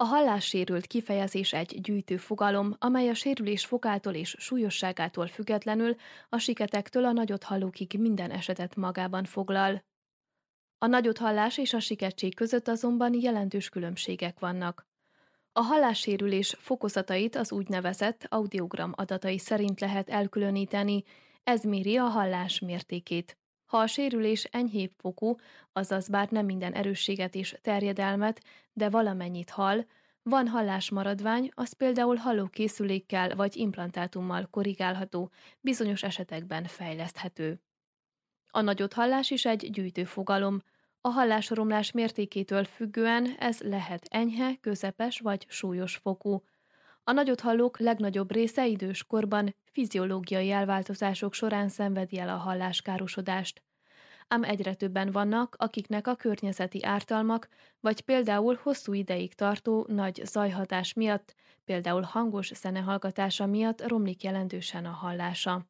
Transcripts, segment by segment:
A hallássérült kifejezés egy gyűjtő fogalom, amely a sérülés fokától és súlyosságától függetlenül a siketektől a nagyot hallókig minden esetet magában foglal. A nagyot hallás és a sikettség között azonban jelentős különbségek vannak. A hallássérülés fokozatait az úgynevezett audiogram adatai szerint lehet elkülöníteni, ez méri a hallás mértékét. Ha a sérülés enyhébb fokú, azaz bár nem minden erősséget és terjedelmet, de valamennyit hall, van hallásmaradvány, az például hallókészülékkel vagy implantátummal korrigálható, bizonyos esetekben fejleszthető. A nagyot hallás is egy gyűjtő fogalom. A hallásromlás mértékétől függően ez lehet enyhe, közepes vagy súlyos fokú. A nagyot hallók legnagyobb része idős korban fiziológiai elváltozások során szenvedi el a halláskárosodást. Ám egyre többen vannak, akiknek a környezeti ártalmak, vagy például hosszú ideig tartó nagy zajhatás miatt, például hangos zene hallgatása miatt romlik jelentősen a hallása.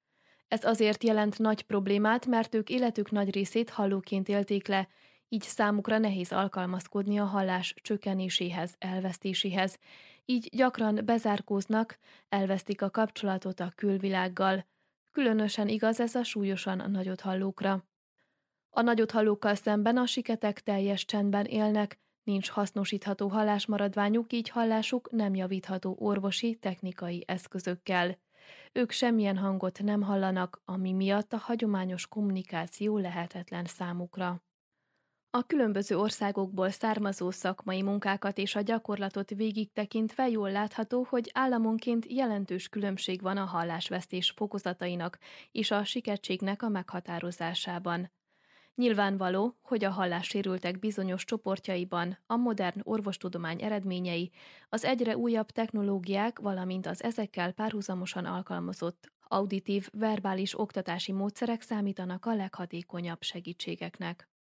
Ez azért jelent nagy problémát, mert ők életük nagy részét hallóként élték le, így számukra nehéz alkalmazkodni a hallás csökkenéséhez, elvesztéséhez. Így gyakran bezárkóznak, elvesztik a kapcsolatot a külvilággal. Különösen igaz ez a súlyosan nagyot hallókra. A nagyot hallókkal szemben a siketek teljes csendben élnek, nincs hasznosítható hallásmaradványuk, így hallásuk nem javítható orvosi, technikai eszközökkel. Ők semmilyen hangot nem hallanak, ami miatt a hagyományos kommunikáció lehetetlen számukra. A különböző országokból származó szakmai munkákat és a gyakorlatot végig tekintve jól látható, hogy államonként jelentős különbség van a hallásvesztés fokozatainak és a sikettségnek a meghatározásában. Nyilvánvaló, hogy a hallássérültek bizonyos csoportjaiban a modern orvostudomány eredményei, az egyre újabb technológiák, valamint az ezekkel párhuzamosan alkalmazott auditív, verbális oktatási módszerek számítanak a leghatékonyabb segítségeknek.